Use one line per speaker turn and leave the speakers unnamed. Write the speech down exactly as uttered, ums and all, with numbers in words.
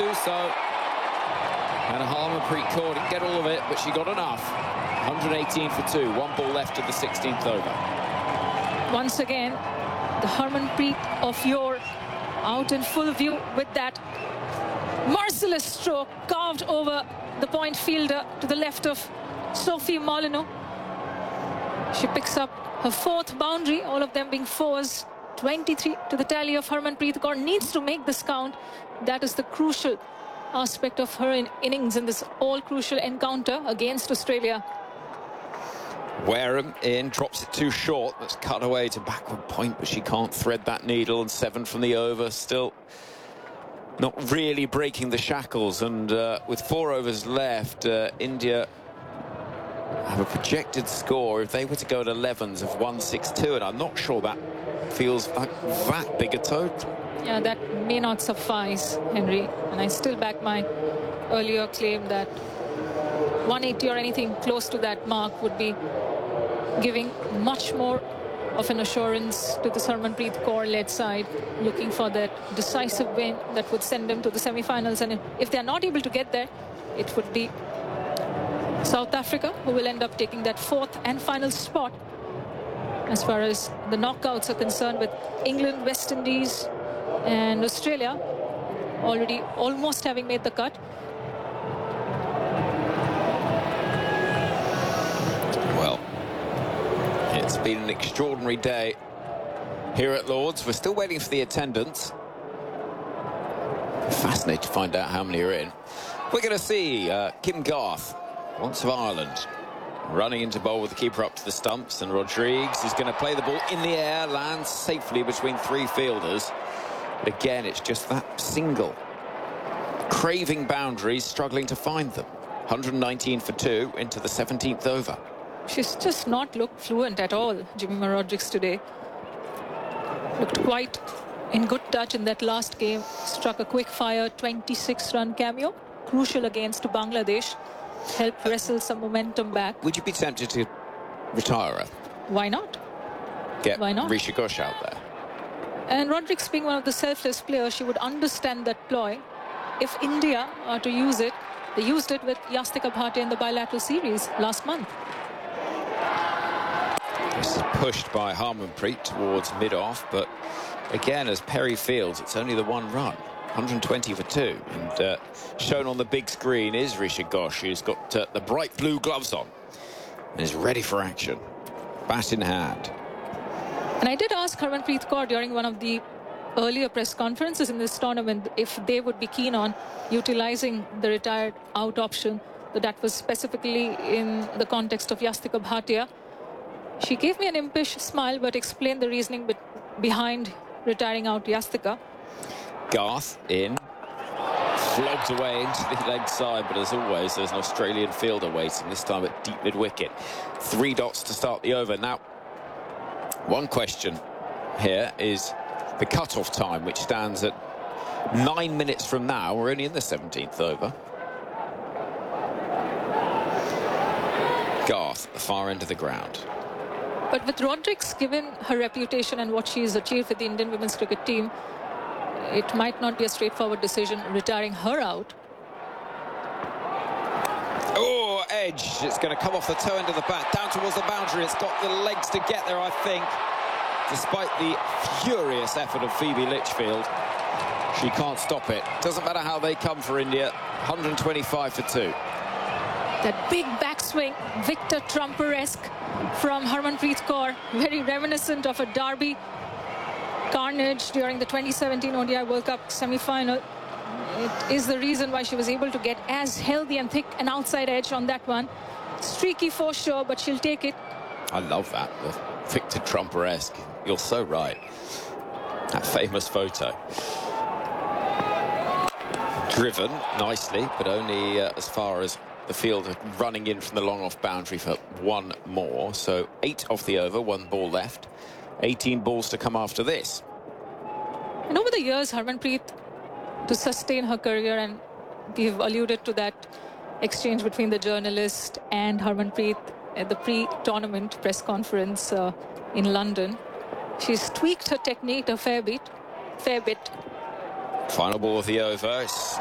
do so. And Harmanpreet Kaur didn't get all of it, but she got enough. one hundred eighteen for two, one ball left of the sixteenth over.
Once again, the Harmanpreet of yore out in full view with that merciless stroke carved over the point fielder to the left of Sophie Molyneux. She picks up her fourth boundary, all of them being fours. twenty-three to the tally of Harmanpreet Kaur. Needs to make this count. That is the crucial aspect of her in innings in this all-crucial encounter against Australia.
Wareham in, drops it too short. That's cut away to backward point, but she can't thread that needle. And seven from the over, still not really breaking the shackles. And uh, with four overs left, uh, India have a projected score, if they were to go at elevens, of one sixty-two, and I'm not sure that feels like that big a total.
Yeah, that may not suffice, Henry. And I still back my earlier claim that one eighty or anything close to that mark would be giving much more of an assurance to the Harmanpreet Kaur-led side, looking for that decisive win that would send them to the semi-finals. And if they are not able to get there, it would be South Africa who will end up taking that fourth and final spot as far as the knockouts are concerned, with England, West Indies and Australia already almost having made the cut.
Well, it's been an extraordinary day here at Lord's. We're still waiting for the attendance. Fascinated to find out how many are in. We're going to see uh, Kim Garth, once of Ireland, running into bowl with the keeper up to the stumps, and Rodrigues is going to play the ball in the air, lands safely between three fielders. But again, it's just that single. Craving boundaries, struggling to find them. one hundred nineteen for two into the seventeenth over.
She's just not looked fluent at all, Jemimah Rodrigues, today. Looked quite in good touch in that last game. Struck a quick-fire twenty-six run cameo. Crucial against Bangladesh. Help wrestle some momentum back.
Would you be tempted to retire her?
Why not?
Get
Why not?
Risha Ghosh out there.
And Rodrigues, being one of the selfless players, she would understand that ploy. If India are to use it, they used it with Yastika Bhatia in the bilateral series last month.
This is pushed by Harmanpreet towards mid-off, but again, as Perry Fields, it's only the one run. one hundred twenty for two, and uh, shown on the big screen is Risha Ghosh, who's got uh, the bright blue gloves on and is ready for action, bat in hand.
And I did ask Harmanpreet Kaur during one of the earlier press conferences in this tournament if they would be keen on utilizing the retired out option, but that was specifically in the context of Yastika Bhatia. She gave me an impish smile, but explained the reasoning be behind retiring out Yastika.
Garth in, flogged away into the leg side, but as always, there's an Australian fielder waiting, this time at deep mid-wicket. Three dots to start the over. Now, one question here is the cut-off time, which stands at nine minutes from now. We're only in the seventeenth over. Garth at the far end of the ground.
But with Rodrigues, given her reputation and what she's achieved with the Indian women's cricket team, it might not be a straightforward decision retiring her out.
Oh, edge. It's going to come off the toe end of the bat, down towards the boundary. It's got the legs to get there, I think. Despite the furious effort of Phoebe Litchfield, she can't stop it. Doesn't matter how they come for India. one hundred twenty-five for two.
That big backswing, Victor Trumper-esque from Harmanpreet Kaur, very reminiscent of a Derby carnage during the twenty seventeen O D I World Cup semi-final. It is the reason why she was able to get as healthy and thick an outside edge on that one. Streaky for sure, but she'll take it.
I love that, the Victor Trumper-esque. You're so right. That famous photo. Driven nicely, but only uh, as far as the field running in from the long off boundary for one more. So eight off the over, one ball left. eighteen balls to come after this.
And over the years, Harmanpreet, to sustain her career, and we've alluded to that exchange between the journalist and Harmanpreet at the pre-tournament press conference uh, in London, she's tweaked her technique a fair bit, fair bit.
Final ball of the over. It's